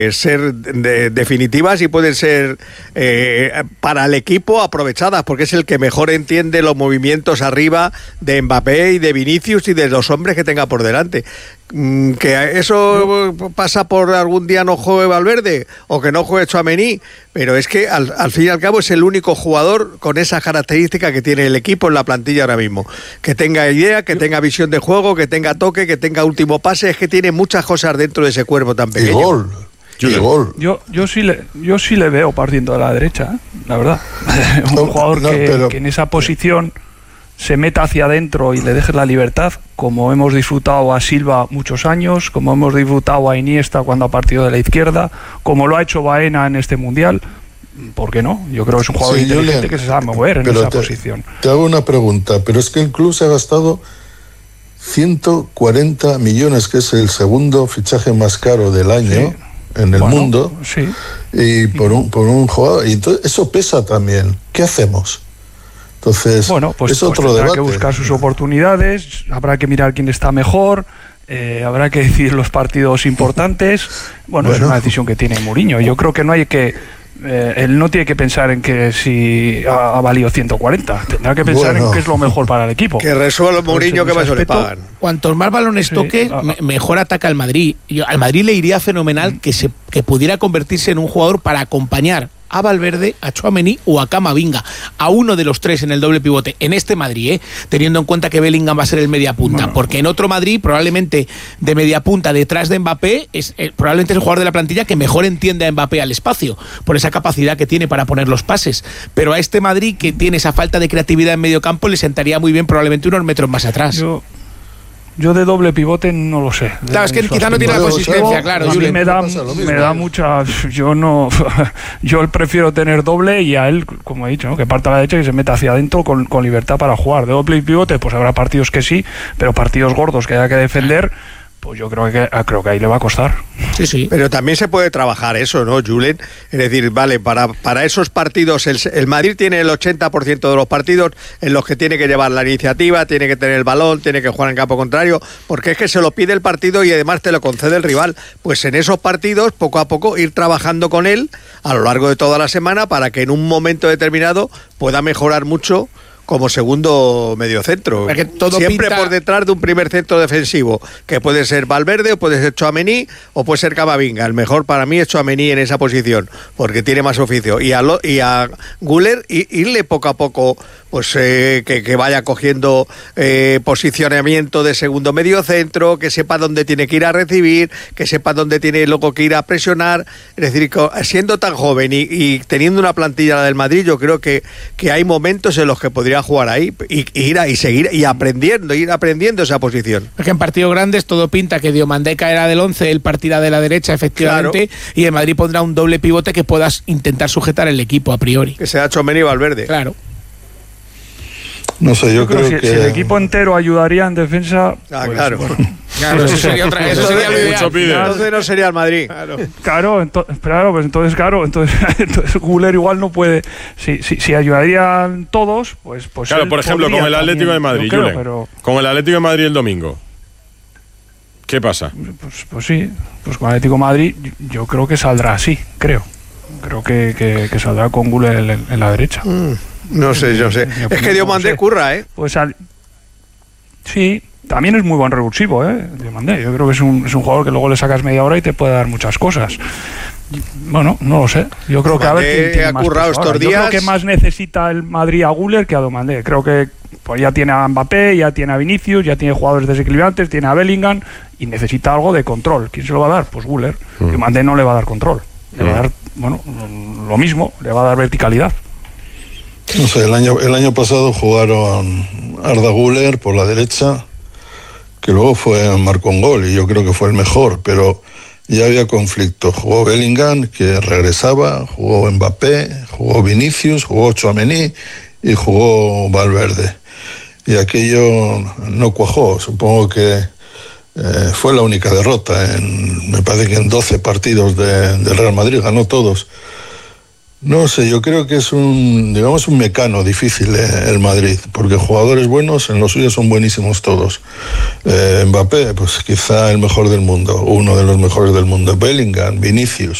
ser definitivas y pueden ser para el equipo aprovechadas, porque es el que mejor entiende los movimientos arriba de Mbappé y de Vinicius y de los hombres que tenga por delante. Que eso pasa por algún día no juegue Valverde o que no juegue Tchouaméni, pero es que al fin y al cabo es el único jugador con esas características que tiene el equipo en la plantilla ahora mismo, que tenga idea, que tenga visión de juego, que tenga toque, que tenga último pase, es que tiene muchas cosas dentro de ese cuerpo tan pequeño. Y gol. Yo sí le veo partiendo de la derecha, la verdad. Un jugador que en esa posición se meta hacia adentro y le deje la libertad, como hemos disfrutado a Silva muchos años, como hemos disfrutado a Iniesta cuando ha partido de la izquierda, como lo ha hecho Baena en este Mundial. ¿Por qué no? Yo creo que es un jugador inteligente que se sabe mover en esa posición. Te hago una pregunta, pero es que el club se ha gastado 140 millones, que es el segundo fichaje más caro del año en el mundo, y por un jugador, y entonces eso pesa también. ¿Qué hacemos? Entonces, es otro debate. Habrá que buscar sus oportunidades, habrá que mirar quién está mejor, habrá que decidir los partidos importantes. Es una decisión que tiene Mourinho. Yo creo que no hay que... él no tiene que pensar en que si ha valido 140, tendrá que pensar en qué es lo mejor para el equipo. Que resuelva Mourinho, que más le pagan. Cuantos más balones toque, mejor ataca al Madrid. Al Madrid le iría fenomenal que pudiera convertirse en un jugador para acompañar a Valverde, a Tchouaméni o a Camavinga, a uno de los tres en el doble pivote, en este Madrid, teniendo en cuenta que Bellingham va a ser el mediapunta, porque en otro Madrid, probablemente de mediapunta detrás de Mbappé, probablemente es el jugador de la plantilla que mejor entiende a Mbappé al espacio, por esa capacidad que tiene para poner los pases, pero a este Madrid, que tiene esa falta de creatividad en medio campo, le sentaría muy bien probablemente unos metros más atrás. Yo de doble pivote no lo sé. Claro, es que quizá no tiene la consistencia, claro. A mí me da mucha... Yo prefiero tener doble y a él, como he dicho, ¿no?, que parta a la derecha y se meta hacia adentro con libertad para jugar. De doble pivote, pues habrá partidos que sí, pero partidos gordos que haya que defender, pues yo creo que ahí le va a costar. Sí. Pero también se puede trabajar eso, ¿no, Julen? Es decir, vale, para esos partidos, el Madrid tiene el 80% de los partidos en los que tiene que llevar la iniciativa, tiene que tener el balón, tiene que jugar en campo contrario, porque es que se lo pide el partido y además te lo concede el rival. Pues en esos partidos, poco a poco, ir trabajando con él a lo largo de toda la semana para que en un momento determinado pueda mejorar mucho como segundo mediocentro, siempre por detrás de un primer centro defensivo, que puede ser Valverde o puede ser Tchouaméni o puede ser Camavinga. El mejor para mí es Tchouaméni en esa posición, porque tiene más oficio, y a Güler irle poco a poco, pues que vaya cogiendo posicionamiento de segundo mediocentro, que sepa dónde tiene que ir a recibir, que sepa dónde tiene luego que ir a presionar. Es decir, siendo tan joven y teniendo una plantilla la del Madrid, yo creo que hay momentos en los que podría jugar ahí y seguir ir aprendiendo esa posición. Porque en partidos grandes todo pinta que Diomandé caerá del 11, él partirá de la derecha, efectivamente, y el Madrid pondrá un doble pivote que puedas intentar sujetar el equipo a priori. Que sea Tchouaméni y Valverde. Claro. No sé, yo creo que... Si el equipo entero ayudaría en defensa... Claro. Claro, eso sería lo ideal. Entonces no sería el Madrid. Entonces Güler igual no puede... Si ayudarían todos, pues claro, por ejemplo, con el Atlético de Madrid, con el Atlético de Madrid el domingo, ¿qué pasa? Pues sí, pues con el Atlético de Madrid yo creo que saldrá así, creo que saldrá con Güler en la derecha. No sé. Es que Diomandé curra, ¿eh? Pues sí, también es muy buen revulsivo, Diomandé. Yo creo que es un jugador que luego le sacas media hora y te puede dar muchas cosas. Bueno, no lo sé. Yo creo que a ver quién ha currado estos días. Yo creo que más necesita el Madrid a Güler que a Diomandé. Creo que pues ya tiene a Mbappé, ya tiene a Vinicius, ya tiene jugadores desequilibrantes, tiene a Bellingham y necesita algo de control. ¿Quién se lo va a dar? Pues Güler. Diomandé no le va a dar control. Le va a dar, lo mismo, le va a dar verticalidad. No sé, el año pasado jugaron Arda Güler por la derecha, que luego marcó un gol y yo creo que fue el mejor, pero ya había conflicto. Jugó Bellingham, que regresaba, jugó Mbappé, jugó Vinicius, jugó Tchouaméni y jugó Valverde. Y aquello no cuajó. Supongo que fue la única derrota. Me parece que en 12 partidos del Real Madrid, ganó todos. Pero bueno, yo creo que el año pasado jugaron Arda Güler por la derecha, que luego jugaron Bellingham, que regresaba, jugó Mbappé, jugó Vinicius, jugó Tchouaméni y jugó Valverde. Y aquello no cuajó. Supongo que fue la única derrota. Me parece que en 12 partidos del Real Madrid ganó todos. No sé, yo creo que es un mecano difícil el Madrid, porque jugadores buenos en los suyos son buenísimos todos. Mbappé, pues quizá el mejor del mundo, uno de los mejores del mundo. Bellingham, Vinicius.